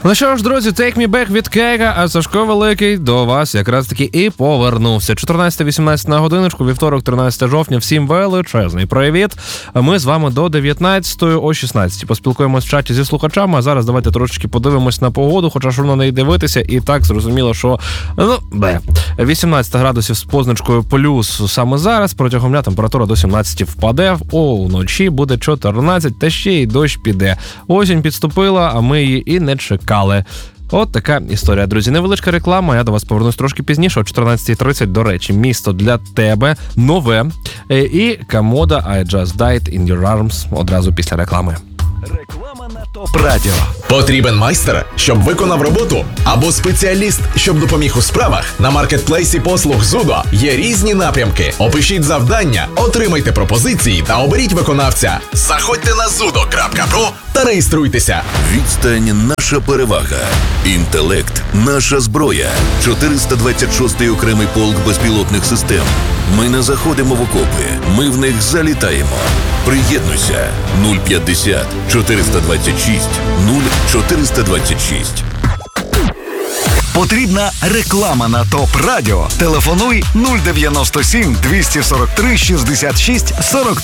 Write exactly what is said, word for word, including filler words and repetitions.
Ну що ж, друзі, Take Me Back від Кейга, а Сашко Великий до вас якраз таки і повернувся. чотирнадцята вісімнадцять на годиночку, вівторок, тринадцяте жовтня. Всім величезний привіт. Ми з вами до дев'ятнадцятої о шістнадцятій поспілкуємось в чаті зі слухачами, а зараз давайте трошечки подивимось на погоду, хоча ж воно не й дивитися, і так зрозуміло, що, ну, бе. вісімнадцять градусів з позначкою плюс саме зараз, протягом дня температура до сімнадцяти впаде, о, вночі буде чотирнадцять, та ще й дощ піде. Осінь підступила, а ми її і не чекали. От така історія, друзі. Невеличка реклама, я до вас повернусь трошки пізніше, о чотирнадцята тридцять, до речі, місто для тебе, нове, і Комода I Just Died in Your Arms одразу після реклами. Реклама на ТОП Радіо. Потрібен майстер, щоб виконав роботу? Або спеціаліст, щоб допоміг у справах? На маркетплейсі послуг Зудо є різні напрямки. Опишіть завдання, отримайте пропозиції та оберіть виконавця. Заходьте на зудо крапка про та реєструйтеся. Відстань – наша перевага. Інтелект – наша зброя. чотириста двадцять шостий окремий полк безпілотних систем. Ми не заходимо в окопи, ми в них залітаємо. Приєднуйся. нуль п'ятдесят чотириста двадцять шість нуль чотириста двадцять шість. Потрібна реклама на ТОП Радіо. Телефонуй нуль дев'яносто сім двісті сорок три шістдесят шість сорок